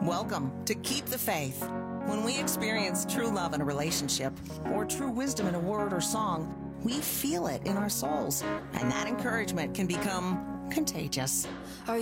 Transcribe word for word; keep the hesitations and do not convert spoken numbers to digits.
Welcome to Keep the Faith. When we experience true love in a relationship or true wisdom in a word or song, we feel it in our souls, and that encouragement can become contagious.